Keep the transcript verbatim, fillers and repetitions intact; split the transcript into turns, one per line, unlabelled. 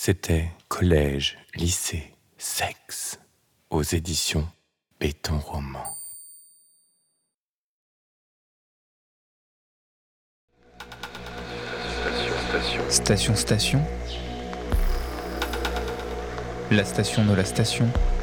C'était collège, lycée, sexe, aux éditions Béton Roman.
Station, station. La station de la station.